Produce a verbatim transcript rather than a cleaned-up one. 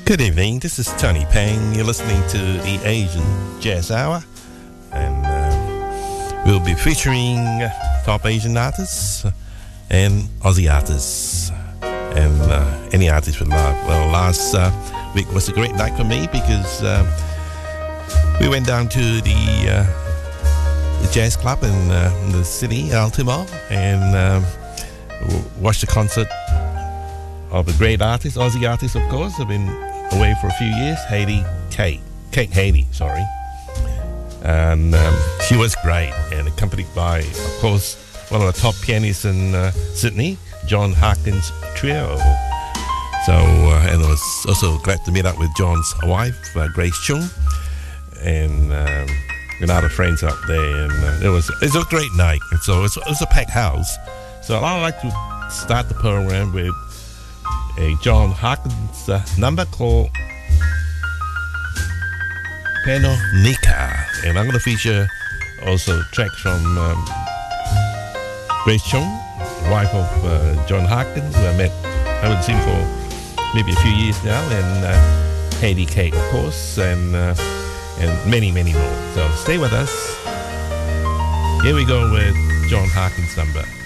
Good evening, this is Tony Pang. You're listening to the Asian Jazz Hour, and uh, we'll be featuring top Asian artists and Aussie artists, and uh, any artist we love. Well, last uh, week was a great night for me because uh, we went down to the, uh, the jazz club in, uh, in the city, Altimore, and uh, watched the concert of a great artist, Aussie artist, of course. I've been away for a few years, Hayley Kate, Kate Hayley, sorry. And um, she was great, and accompanied by, of course, one of the top pianists in uh, Sydney, John Harkins Trio. So, uh, and I was also glad to meet up with John's wife, uh, Grace Chung, and um, and other friends up there. And uh, it was it was a great night. And so it was, it was a packed house. So I'd like to start the program with a John Harkins uh, number called Panonica, and I'm going to feature also tracks from um, Grace Chung, wife of uh, John Harkins, who I met, I haven't seen for maybe a few years now, and uh, Hayley Kate, of course, and uh, and many, many more. So stay with us. Here we go with John Harkins' number.